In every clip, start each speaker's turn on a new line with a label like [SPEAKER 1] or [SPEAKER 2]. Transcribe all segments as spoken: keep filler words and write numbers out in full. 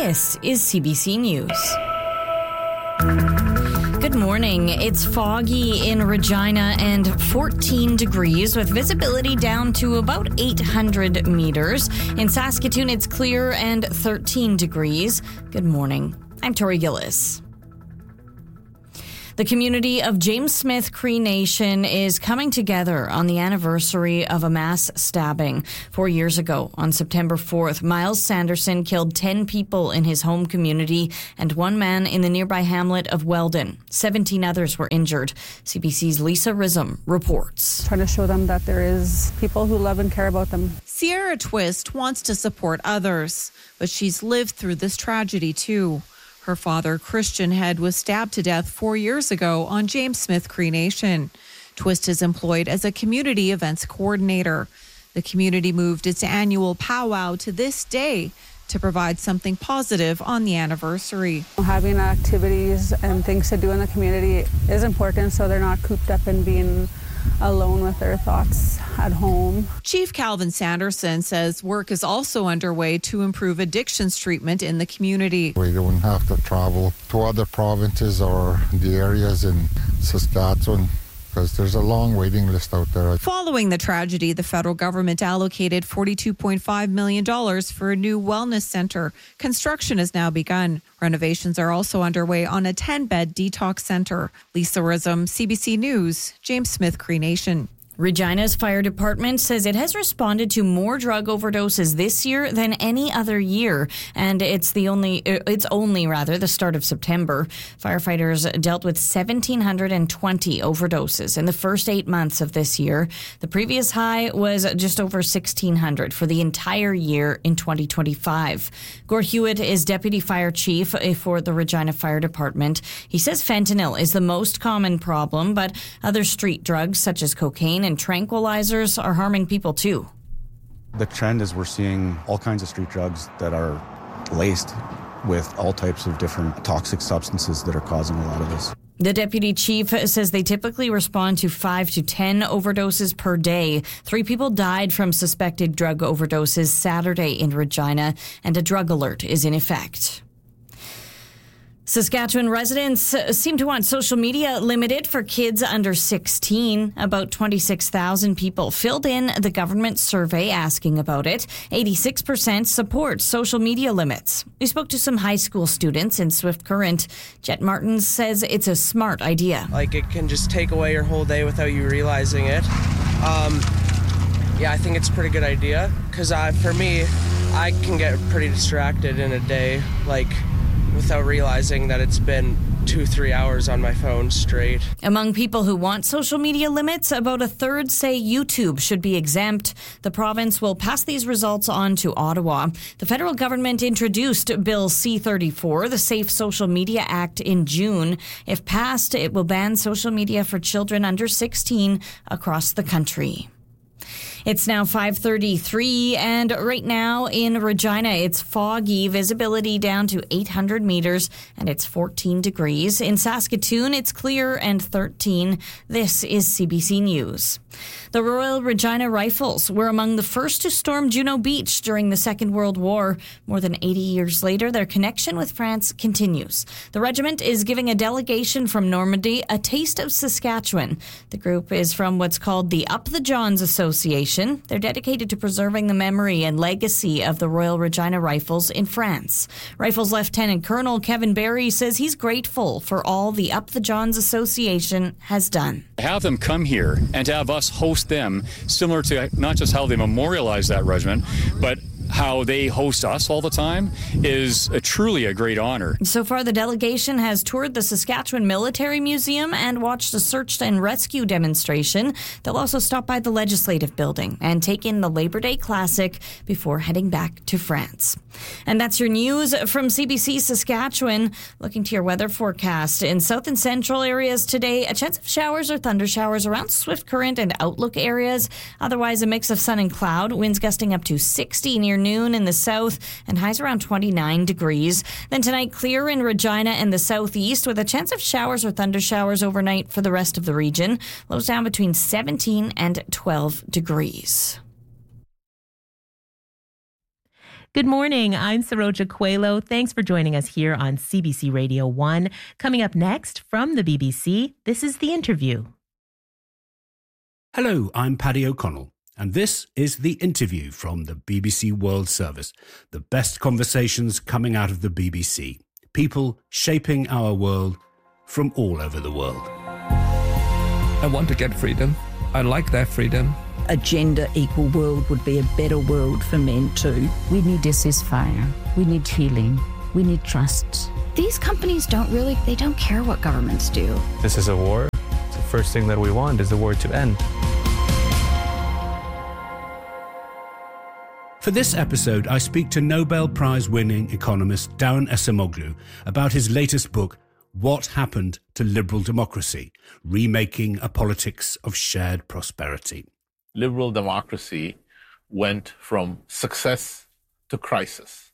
[SPEAKER 1] This is C B C News. Good morning. It's foggy in Regina and fourteen degrees with visibility down to about eight hundred meters. In Saskatoon, it's clear and thirteen degrees. Good morning. I'm Tori Gillis. The community of James Smith Cree Nation is coming together on the anniversary of a mass stabbing. Four years ago, on September fourth, Miles Sanderson killed ten people in his home community and one man in the nearby hamlet of Weldon. seventeen others were injured. C B C's Lisa Rizum reports.
[SPEAKER 2] Trying to show them that there is people who love and care about them.
[SPEAKER 3] Sierra Twist wants to support others, but she's lived through this tragedy too. Her father, Christian Head, was stabbed to death four years ago on James Smith Cree Nation. Twist is employed as a community events coordinator. The community moved its annual powwow to this day to provide something positive on the anniversary.
[SPEAKER 2] Having activities and things to do in the community is important so they're not cooped up and being alone with their thoughts at home.
[SPEAKER 3] Chief Calvin Sanderson says work is also underway to improve addictions treatment in the community.
[SPEAKER 4] We don't have to travel to other provinces or the areas in Saskatchewan because there's a long waiting list out there.
[SPEAKER 3] Following the tragedy, the federal government allocated forty-two point five million dollars for a new wellness center. Construction has now begun. Renovations are also underway on a ten-bed detox center. Lisa Rizum, C B C News, James Smith Cree Nation.
[SPEAKER 1] Regina's fire department says it has responded to more drug overdoses this year than any other year, and it's the only it's only rather the start of September. Firefighters dealt with one thousand seven hundred twenty overdoses in the first eight months of this year. The previous high was just over sixteen hundred for the entire year in twenty twenty-five. Gord Hewitt is deputy fire chief for the Regina Fire Department. He says fentanyl is the most common problem, but other street drugs such as cocaine and and tranquilizers are harming people too.
[SPEAKER 5] The trend is we're seeing all kinds of street drugs that are laced with all types of different toxic substances that are causing a lot of this.
[SPEAKER 1] The deputy chief says they typically respond to five to ten overdoses per day. Three people died from suspected drug overdoses Saturday in Regina, and a drug alert is in effect. Saskatchewan residents seem to want social media limited for kids under sixteen. About twenty-six thousand people filled in the government survey asking about it. eighty-six percent support social media limits. We spoke to some high school students in Swift Current. Jet Martins says it's a smart idea.
[SPEAKER 6] Like, it can just take away your whole day without you realizing it. Um, yeah, I think it's a pretty good idea because uh, for me, I can get pretty distracted in a day, like, without realizing that it's been two, three hours on my phone straight.
[SPEAKER 1] Among people who want social media limits, about a third say YouTube should be exempt. The province will pass these results on to Ottawa. The federal government introduced Bill C thirty-four, the Safe Social Media Act, in June. If passed, it will ban social media for children under sixteen across the country. It's now five thirty-three, and right now in Regina, it's foggy, visibility down to eight hundred meters, and it's fourteen degrees. In Saskatoon, it's clear and thirteen. This is C B C News. The Royal Regina Rifles were among the first to storm Juno Beach during the Second World War. More than eighty years later, their connection with France continues. The regiment is giving a delegation from Normandy a taste of Saskatchewan. The group is from what's called the Up the Johns Association. They're dedicated to preserving the memory and legacy of the Royal Regina Rifles in France. Rifles Lieutenant Colonel Kevin Barry says he's grateful for all the Up the Johns Association has done.
[SPEAKER 7] To have them come here and to have us host them, similar to not just how they memorialize that regiment, but how they host us all the time, is a, truly a great honor.
[SPEAKER 1] So far, the delegation has toured the Saskatchewan Military Museum and watched a search and rescue demonstration. They'll also stop by the Legislative Building and take in the Labor Day Classic before heading back to France. And that's your news from C B C Saskatchewan. Looking to your weather forecast. In south and central areas today, a chance of showers or thunder showers around Swift Current and Outlook areas. Otherwise, a mix of sun and cloud. Winds gusting up to sixty near noon in the south and highs around twenty-nine degrees. Then tonight, clear in Regina and the southeast with a chance of showers or thunder showers overnight for the rest of the region. Lows down between seventeen and twelve degrees.
[SPEAKER 8] Good morning. I'm Saroja Coelho. Thanks for joining us here on C B C Radio one. Coming up next from the B B C, this is The Interview.
[SPEAKER 9] Hello, I'm Paddy O'Connell, and this is The Interview from the B B C World Service. The best conversations coming out of the B B C. People shaping our world from all over the world.
[SPEAKER 10] I want to get freedom. I like that freedom.
[SPEAKER 11] A gender equal world would be a better world for men too.
[SPEAKER 12] We need a ceasefire. We need healing. We need trust.
[SPEAKER 13] These companies don't really, they don't care what governments do.
[SPEAKER 14] This is a war. The first thing that we want is the war to end.
[SPEAKER 9] For this episode, I speak to Nobel Prize-winning economist Daron Acemoglu about his latest book, What Happened to Liberal Democracy? Remaking a Politics of Shared Prosperity.
[SPEAKER 15] Liberal democracy went from success to crisis.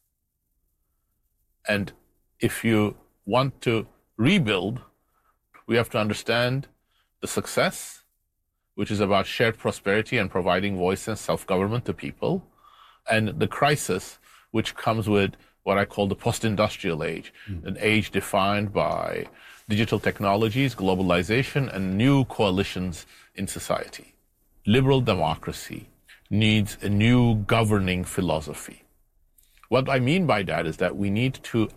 [SPEAKER 15] And if you want to rebuild, we have to understand the success, which is about shared prosperity and providing voice and self-government to people, and the crisis, which comes with what I call the post-industrial age, mm. an age defined by digital technologies, globalization, and new coalitions in society. Liberal democracy needs a new governing philosophy. What I mean by that is that we need to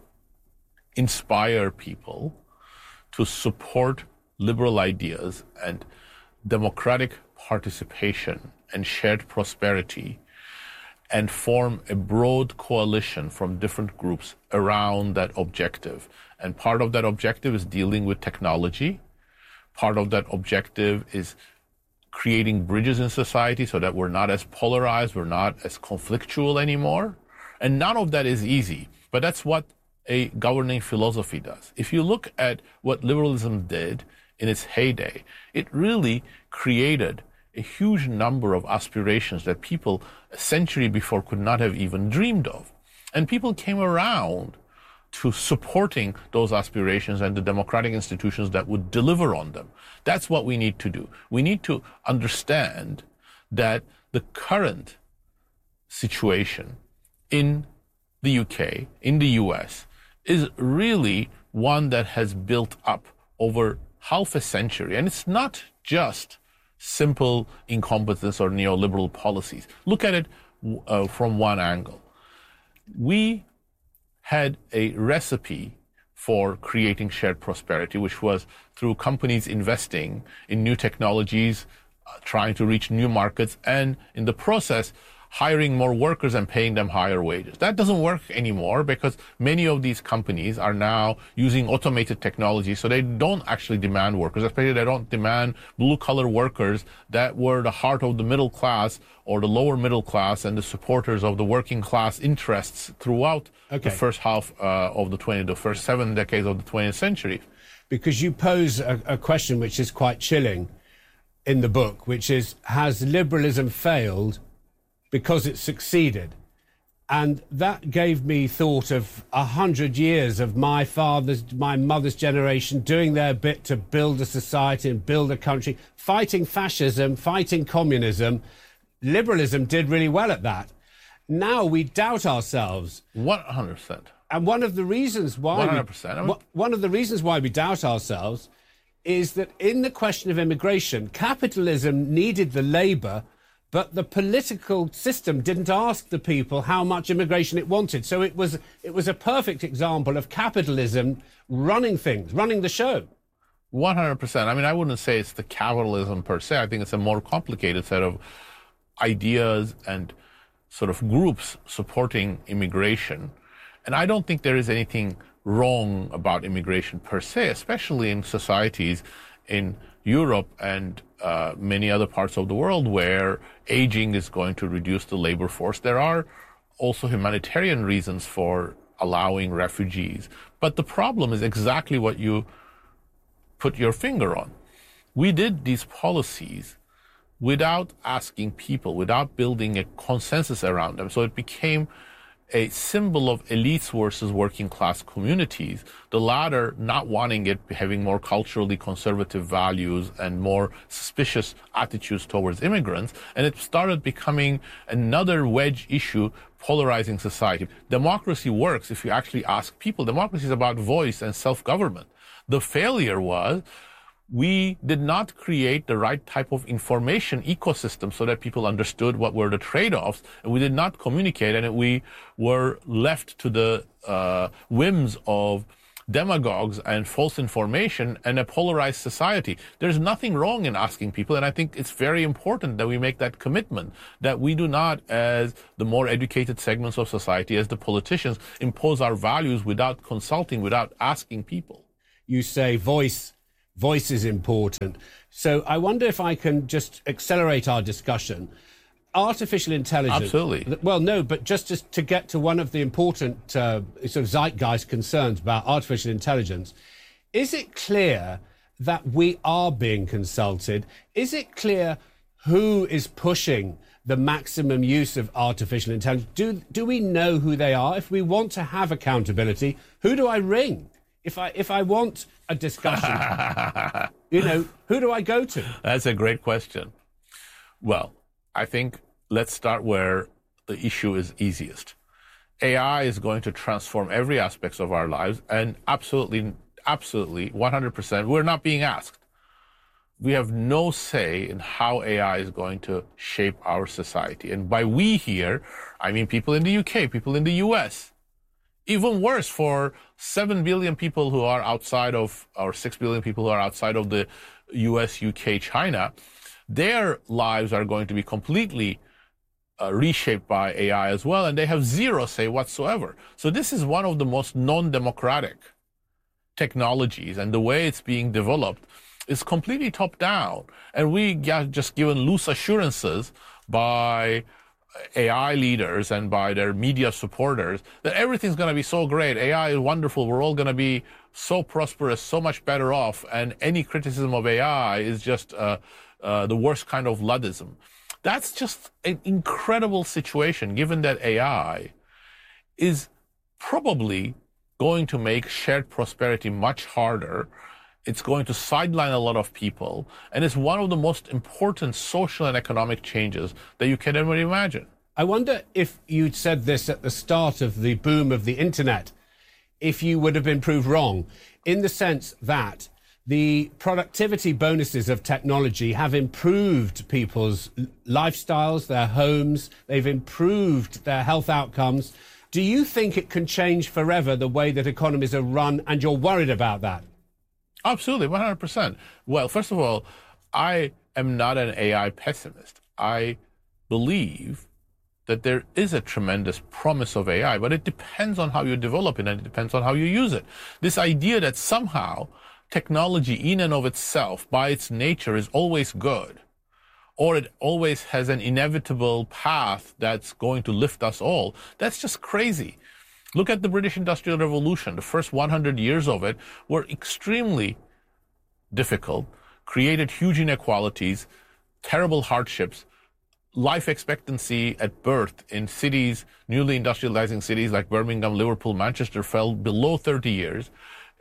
[SPEAKER 15] inspire people to support liberal ideas and democratic participation and shared prosperity, and form a broad coalition from different groups around that objective. And part of that objective is dealing with technology. Part of that objective is creating bridges in society so that we're not as polarized, we're not as conflictual anymore. And none of that is easy, but that's what a governing philosophy does. If you look at what liberalism did in its heyday, it really created a huge number of aspirations that people a century before could not have even dreamed of. And people came around to supporting those aspirations and the democratic institutions that would deliver on them. That's what we need to do. We need to understand that the current situation in the U K, in the U S, is really one that has built up over half a century. And it's not just simple incompetence or neoliberal policies. Look at it uh, from one angle. We had a recipe for creating shared prosperity, which was through companies investing in new technologies, uh, trying to reach new markets, and in the process, hiring more workers and paying them higher wages. That doesn't work anymore because many of these companies are now using automated technology, so they don't actually demand workers, especially they don't demand blue-collar workers that were the heart of the middle class or the lower middle class and the supporters of the working class interests throughout okay. the first half uh, of the twentieth, the first seven decades of the twentieth century.
[SPEAKER 9] Because you pose a, a question which is quite chilling in the book, which is, has liberalism failed because it succeeded? And that gave me thought of a hundred years of my father's, my mother's generation doing their bit to build a society and build a country, fighting fascism, fighting communism. Liberalism did really well at that. Now we doubt ourselves.
[SPEAKER 15] one hundred percent.
[SPEAKER 9] And one of the reasons why
[SPEAKER 15] one hundred percent.
[SPEAKER 9] We,
[SPEAKER 15] I mean,
[SPEAKER 9] one of the reasons why we doubt ourselves is that in the question of immigration, capitalism needed the labour, but the political system didn't ask the people how much immigration it wanted. So it was it was a perfect example of capitalism running things, running the show.
[SPEAKER 15] one hundred percent. I mean, I wouldn't say it's the capitalism per se. I think it's a more complicated set of ideas and sort of groups supporting immigration. And I don't think there is anything wrong about immigration per se, especially in societies in Europe and uh, many other parts of the world where aging is going to reduce the labor force. There are also humanitarian reasons for allowing refugees. But the problem is exactly what you put your finger on. We did these policies without asking people, without building a consensus around them. So it became a symbol of elites versus working class communities, the latter not wanting it, having more culturally conservative values and more suspicious attitudes towards immigrants, and it started becoming another wedge issue polarizing society. Democracy works if you actually ask people. Democracy is about voice and self-government. The failure was we did not create the right type of information ecosystem so that people understood what were the trade-offs, and we did not communicate, and we were left to the uh, whims of demagogues and false information and a polarized society. There's nothing wrong in asking people, and I think it's very important that we make that commitment, that we do not, as the more educated segments of society, as the politicians, impose our values without consulting, without asking people.
[SPEAKER 9] You say voice Voice is important. So I wonder if I can just accelerate our discussion. Artificial intelligence.
[SPEAKER 15] Absolutely.
[SPEAKER 9] Well, no, but just to, to get to one of the important uh, sort of zeitgeist concerns about artificial intelligence, is it clear that we are being consulted? Is it clear who is pushing the maximum use of artificial intelligence? Do, do we know who they are? If we want to have accountability, who do I ring? If I if I want a discussion, you know, who do I go to?
[SPEAKER 15] That's a great question. Well, I think let's start where the issue is easiest. A I is going to transform every aspect of our lives, and absolutely, absolutely, one hundred percent, we're not being asked. We have no say in how A I is going to shape our society. And by we here, I mean people in the U K, people in the U S, even worse for seven billion people who are outside of, or six billion people who are outside of the U S, U K, China, their lives are going to be completely uh, reshaped by A I as well, and they have zero say whatsoever. So this is one of the most non-democratic technologies, and the way it's being developed is completely top-down. And we got just given loose assurances by A I leaders and by their media supporters that everything's going to be so great. A I is wonderful. We're all going to be so prosperous, so much better off. And any criticism of A I is just uh, uh, the worst kind of Luddism. That's just an incredible situation, given that A I is probably going to make shared prosperity much harder. It's going to sideline a lot of people, and it's one of the most important social and economic changes that you can ever imagine.
[SPEAKER 9] I wonder if you'd said this at the start of the boom of the internet, if you would have been proved wrong, in the sense that the productivity bonuses of technology have improved people's lifestyles, their homes, they've improved their health outcomes. Do you think it can change forever the way that economies are run, and you're worried about that?
[SPEAKER 15] Absolutely, one hundred percent. Well, first of all, I am not an A I pessimist. I believe that there is a tremendous promise of A I, but it depends on how you develop it, and it depends on how you use it. This idea that somehow technology in and of itself, by its nature, is always good, or it always has an inevitable path that's going to lift us all, that's just crazy. Look at the British Industrial Revolution. The first one hundred years of it were extremely difficult, created huge inequalities, terrible hardships. Life expectancy at birth in cities, newly industrializing cities like Birmingham, Liverpool, Manchester, fell below thirty years.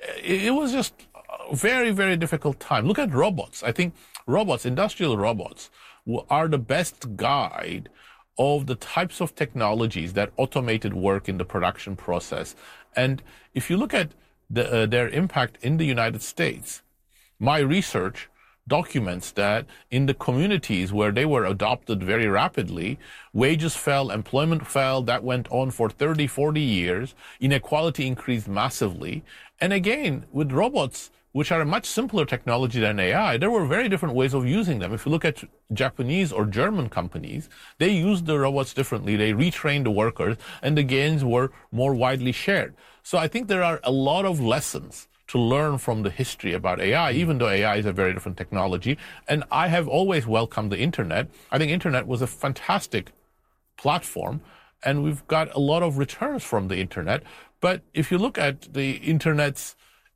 [SPEAKER 15] It was just a very, very difficult time. Look at robots. I think robots, industrial robots, are the best guide of the types of technologies that automated work in the production process. And if you look at the, uh, their impact in the United States, my research documents that in the communities where they were adopted very rapidly, wages fell, employment fell, that went on for thirty, forty years, inequality increased massively. And again, with robots, which are a much simpler technology than A I, there were very different ways of using them. If you look at Japanese or German companies, they used the robots differently. They retrained the workers, and the gains were more widely shared. So I think there are a lot of lessons to learn from the history about A I, even though A I is a very different technology. And I have always welcomed the internet. I think internet was a fantastic platform, and we've got a lot of returns from the internet. But if you look at the internet's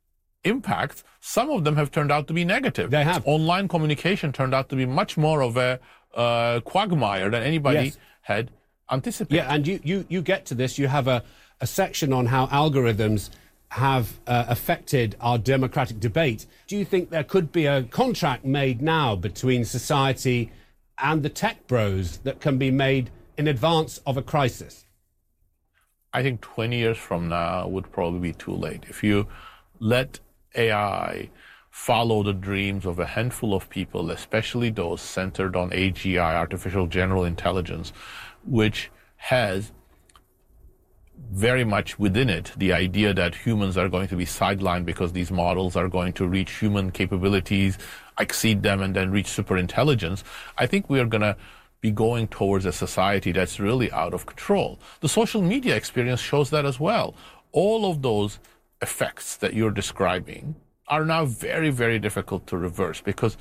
[SPEAKER 15] impact, some of them have turned out to be negative.
[SPEAKER 9] They have.
[SPEAKER 15] Online communication turned out to be much more of a uh, quagmire than anybody
[SPEAKER 9] yes.
[SPEAKER 15] had anticipate.
[SPEAKER 9] Yeah, and you, you, you get to this. You have a, a section on how algorithms have uh, affected our democratic debate. Do you think there could be a contract made now between society and the tech bros that can be made in advance of a crisis?
[SPEAKER 15] I think twenty years from now would probably be too late. If you let A I follow the dreams of a handful of people, especially those centered on A G I, artificial general intelligence, which has very much within it the idea that humans are going to be sidelined because these models are going to reach human capabilities, exceed them, and then reach superintelligence, I think we are going to be going towards a society that's really out of control. The social media experience shows that as well. All of those effects that you're describing are now very, very difficult to reverse because